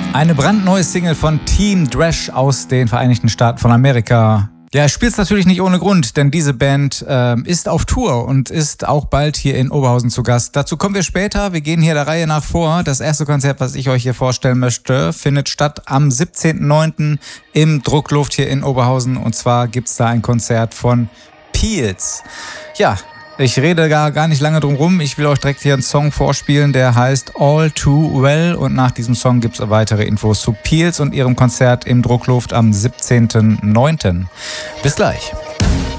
Eine brandneue Single von Team Dresch aus den Vereinigten Staaten von Amerika. Ja, er spielt es natürlich nicht ohne Grund, denn diese Band ist auf Tour und ist auch bald hier in Oberhausen zu Gast. Dazu kommen wir später. Wir gehen hier der Reihe nach vor. Das erste Konzert, was ich euch hier vorstellen möchte, findet statt am 17.09. im Druckluft hier in Oberhausen. Und zwar gibt's da ein Konzert von Peels. Ja, ich rede gar nicht lange drum rum. Ich will euch direkt hier einen Song vorspielen, der heißt All Too Well. Und nach diesem Song gibt es weitere Infos zu Peels und ihrem Konzert im Druckluft am 17.09. Bis gleich.